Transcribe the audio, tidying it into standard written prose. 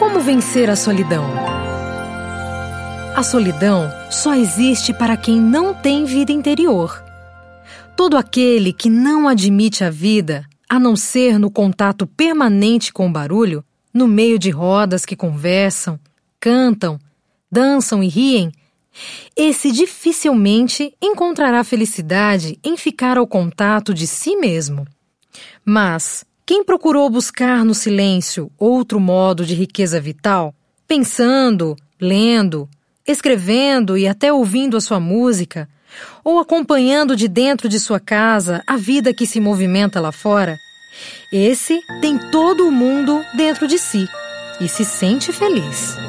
Como vencer a solidão? A solidão só existe para quem não tem vida interior. Todo aquele que não admite a vida, a não ser no contato permanente com o barulho, no meio de rodas que conversam, cantam, dançam e riem, esse dificilmente encontrará felicidade em ficar ao contato de si mesmo. Mas quem procurou buscar no silêncio outro modo de riqueza vital, pensando, lendo, escrevendo e até ouvindo a sua música, ou acompanhando de dentro de sua casa a vida que se movimenta lá fora, esse tem todo o mundo dentro de si e se sente feliz.